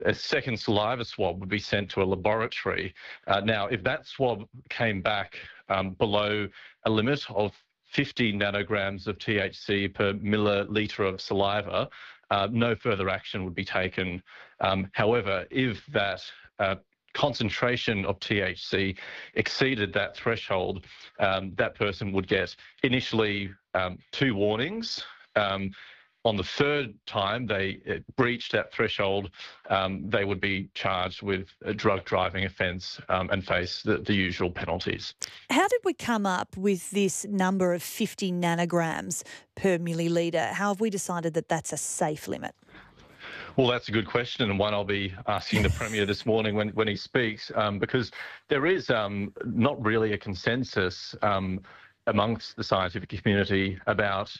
a second saliva swab would be sent to a laboratory. Now, if that swab came back below a limit of 50 nanograms of THC per milliliter of saliva, no further action would be taken. However, if that concentration of THC exceeded that threshold, that person would get initially 2 warnings. On the third time they breached that threshold, they would be charged with a drug driving offence and face the usual penalties. How did we come up with this number of 50 nanograms per millilitre? How have we decided that that's a safe limit? Well, that's a good question, and one I'll be asking the Premier this morning when he speaks, because there is not really a consensus amongst the scientific community about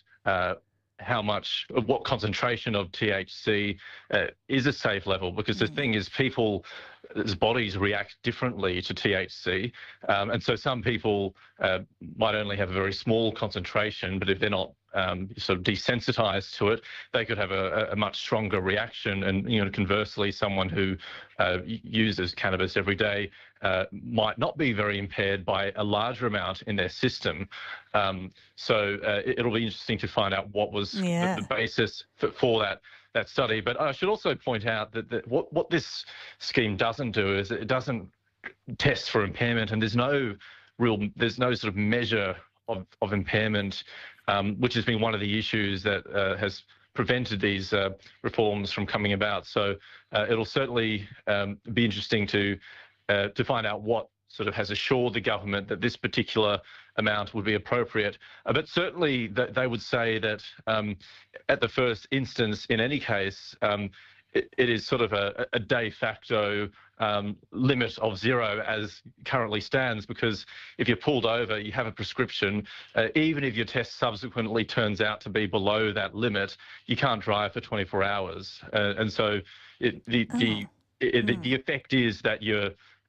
what concentration of THC is a safe level, because the thing is people's bodies react differently to THC, and so some people might only have a very small concentration, but if they're not sort of desensitized to it, they could have a much stronger reaction. And conversely, someone who uses cannabis every day might not be very impaired by a larger amount in their system. So it'll be interesting to find out what was the basis for that study. But I should also point out that what this scheme doesn't do is it doesn't test for impairment, and there's no sort of measure of impairment, which has been one of the issues that has prevented these reforms from coming about. So it'll certainly be interesting to find out what sort of has assured the government that this particular amount would be appropriate. But certainly they would say that at the first instance, in any case, it is sort of a de facto limit of 0 as currently stands, because if you're pulled over, you have a prescription, even if your test subsequently turns out to be below that limit, you can't drive for 24 hours. And so the effect is that you're,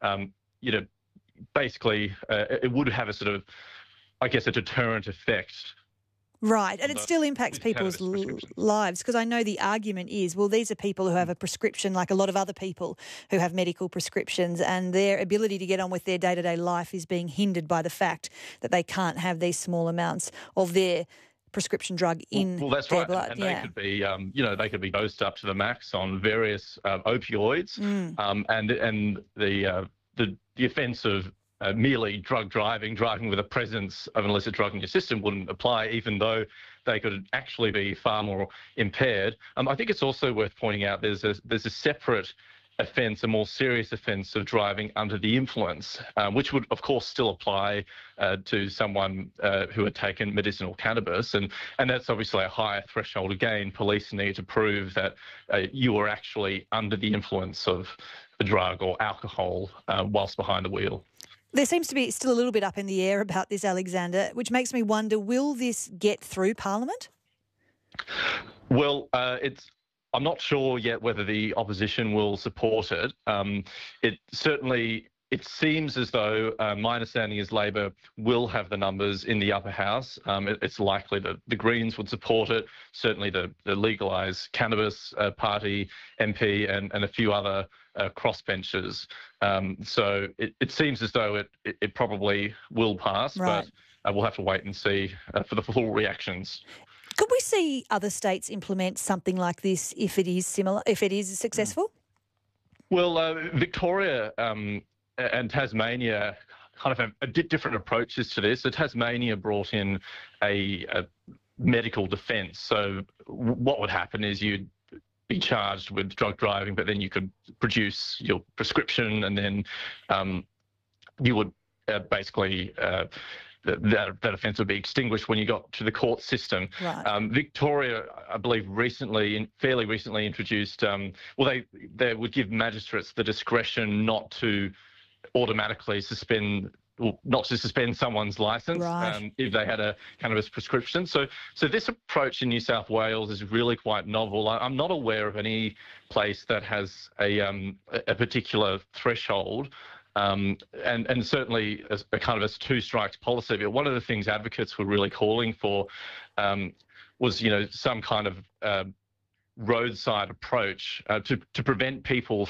basically it would have a sort of, I guess, a deterrent effect. Right, and it still impacts people's lives, because I know the argument is, well, these are people who have a prescription like a lot of other people who have medical prescriptions, and their ability to get on with their day-to-day life is being hindered by the fact that they can't have these small amounts of their prescription drug in that's their right. blood. And they could be, they could be dosed up to the max on various opioids, and the offence of merely driving with a presence of an illicit drug in your system wouldn't apply, even though they could actually be far more impaired. I think it's also worth pointing out there's a separate offence, a more serious offence of driving under the influence, which would, of course, still apply to someone who had taken medicinal cannabis, and that's obviously a higher threshold. Again, police need to prove that you were actually under the influence of a drug or alcohol whilst behind the wheel. There seems to be still a little bit up in the air about this, Alexander, which makes me wonder, will this get through Parliament? Well, I'm not sure yet whether the opposition will support it. It seems as though, my understanding is Labor will have the numbers in the upper house. It's likely that the Greens would support it, certainly the Legalise Cannabis Party MP and a few other crossbenchers. So it seems as though it probably will pass, right. But we'll have to wait and see for the full reactions. Could we see other states implement something like this if it is successful? Well, Victoria and Tasmania kind of have different approaches to this. So Tasmania brought in a medical defence. So what would happen is you'd be charged with drug driving, but then you could produce your prescription, and then you would basically that offence would be extinguished when you got to the court system. Right. Victoria, I believe, fairly recently introduced. They would give magistrates the discretion not to automatically suspend someone's licence, right, if they had a cannabis prescription. So this approach in New South Wales is really quite novel. I'm not aware of any place that has a particular threshold. And certainly a kind of a two-strikes policy. But one of the things advocates were really calling for was, some kind of roadside approach to prevent people